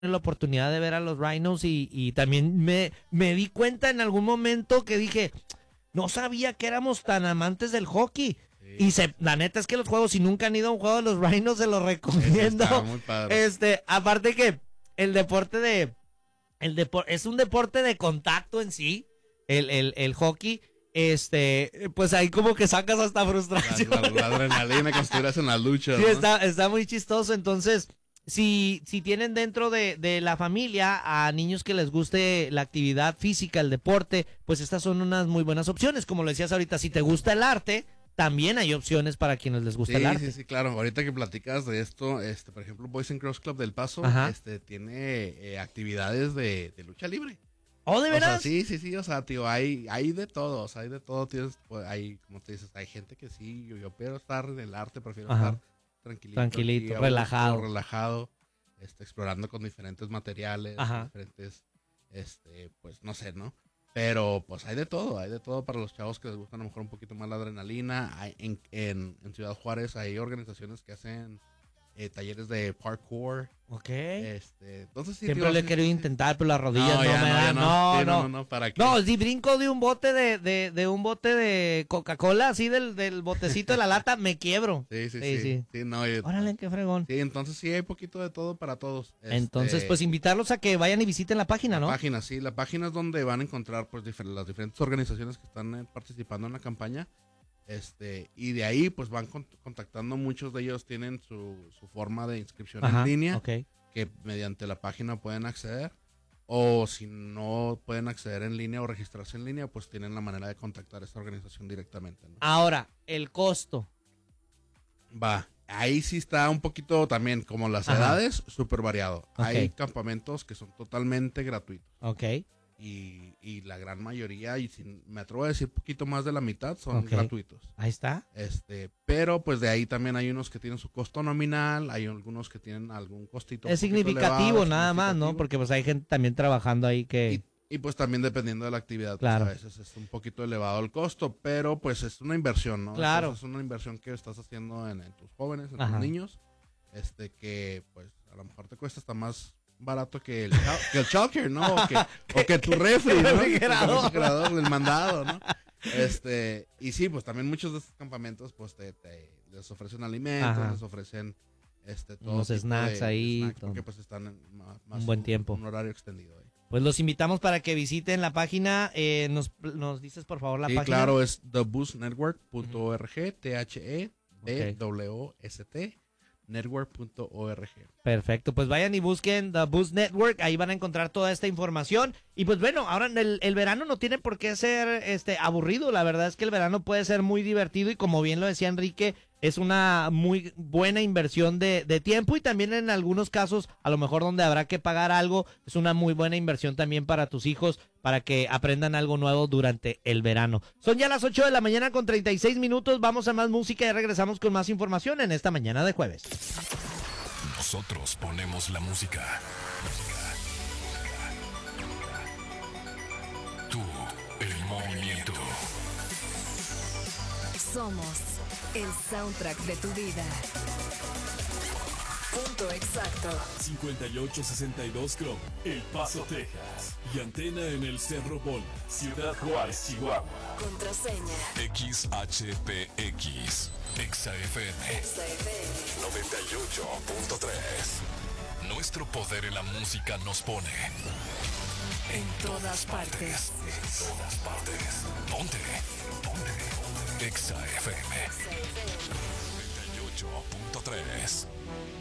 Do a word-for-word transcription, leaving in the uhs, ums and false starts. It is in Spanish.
la oportunidad de ver a los Rhinos y, y también me, me di cuenta en algún momento que dije, no sabía que éramos tan amantes del hockey. Sí. Y se, la neta es que los juegos, si nunca han ido a un juego de los Rhinos, se los recomiendo. Está muy padre. Este, aparte que el deporte de, el depor, es un deporte de contacto en sí, el, el, el hockey. Este, pues ahí como que sacas hasta frustración. La, la, la adrenalina que estuvieras en la lucha. Sí, ¿no? está, está muy chistoso. Entonces, si, si tienen dentro de, de la familia a niños que les guste la actividad física, el deporte, pues estas son unas muy buenas opciones. Como lo decías ahorita, si te gusta el arte, también hay opciones para quienes les gusta sí, el arte. Sí, sí, claro. Ahorita que platicas de esto, este, por ejemplo, Boys and Girls Club del Paso, Ajá. este, tiene eh, actividades de, de lucha libre. ¿Oh, de veras? O sea, sí, sí, sí, o sea, tío, hay, hay de todo, o sea, hay de todo, tienes, pues, hay, como te dices, hay gente que sí, yo, yo prefiero estar en el arte, prefiero Ajá. estar tranquilito. Tranquilito, aquí, relajado. gusto, relajado, este, explorando con diferentes materiales, Ajá. diferentes, este, pues, no sé, ¿no? Pero, pues, hay de todo, hay de todo para los chavos que les gusta a lo mejor un poquito más la adrenalina. Hay, en, en, en Ciudad Juárez hay organizaciones que hacen eh, talleres de parkour. Ok. Este, entonces sí, Siempre tío, lo he sí, querido sí, intentar, pero las rodillas no, no, ya me no, ya dan. no. No, Sí, no, no, no, no, ¿para qué? No, si brinco de un bote de, de, de un bote de Coca-Cola, así del, del botecito de la lata, me quiebro. Sí, sí, Sí, sí. sí. sí no, y- Órale, qué fregón. Sí, entonces sí hay poquito de todo para todos. Este, Entonces, pues invitarlos a que vayan y visiten la página, la ¿no? página, sí, la página es donde van a encontrar pues difer- las diferentes organizaciones que están eh, participando en la campaña. Este, y de ahí pues van con- contactando, muchos de ellos tienen su, su forma de inscripción Ajá, en línea, ok. que mediante la página pueden acceder. O si no pueden acceder en línea o registrarse en línea, pues tienen la manera de contactar a esta organización directamente, ¿no? Ahora, el costo. Va, ahí sí está un poquito también, como las Ajá. edades, súper variado. Ok. Hay campamentos que son totalmente gratuitos. Ok. Y, y la gran mayoría, y sin, me atrevo a decir poquito más de la mitad, son Ok. gratuitos. Ahí está. Este, pero pues de ahí también hay unos que tienen su costo nominal, hay algunos que tienen algún costito. Es un poquito significativo elevado, nada más, ¿no? significativo. Porque pues hay gente también trabajando ahí que... Y, y pues también dependiendo de la actividad, Claro. pues a veces es un poquito elevado el costo, pero pues es una inversión, ¿no? Claro. Entonces, es una inversión que estás haciendo en, en tus jóvenes, en Ajá. tus niños, este que pues a lo mejor te cuesta hasta más barato que el, chal- que el childcare, ¿no? O que, o que tu refri, que ¿no? el Que tu refrigerador. refrigerador, el mandado, ¿no? Este, y sí, pues también muchos de estos campamentos pues te, te- les ofrecen alimentos, Ajá. les ofrecen este todo Unos tipo snacks de- ahí, snacks, todo. porque pues están en ma- más Un buen tiempo. un horario extendido ahí. Pues los invitamos para que visiten la página. Eh, nos, nos dices por favor la Sí, página. claro, es the boost network punto org, T H E B Ok. W S T, network punto org. Perfecto, pues vayan y busquen The Boost Network, ahí van a encontrar toda esta información. Y pues bueno, ahora el, el verano no tiene por qué ser este aburrido, la verdad es que el verano puede ser muy divertido y como bien lo decía Enrique, es una muy buena inversión de, de tiempo y también en algunos casos, a lo mejor donde habrá que pagar algo, es una muy buena inversión también para tus hijos, para que aprendan algo nuevo durante el verano. Son ya las ocho de la mañana con treinta y seis minutos, vamos a más música y regresamos con más información en esta mañana de jueves. Nosotros ponemos la música. Tú, el movimiento. Somos el soundtrack de tu vida. Punto exacto. cincuenta y ocho sesenta y dos Chrome, El Paso, Texas. Y antena en el Cerro Bola, Ciudad Juárez, Chihuahua. Contraseña. X H P X. Exa F M. Exa F M. noventa y ocho punto tres. Nuestro poder en la música nos pone En todas partes. En todas partes. Ponte. Ponte. Exa F M. Exa F M. noventa y ocho punto tres.